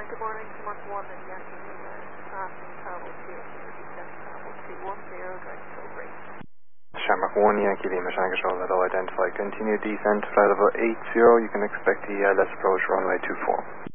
Good morning, Mark 1 and Yankee Lima, passing Tower 2, descent Tower 210, direct to break. Shamrock 1, Yankee Lima, Shanghai Control, level identified. Continue descent, flight level 80, you can expect the less approach runway 24.